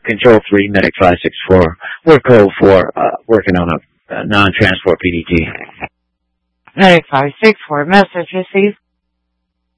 Control 3, Medic 564. We're code 4, working on a non-transport PDT. Medic 564, message received.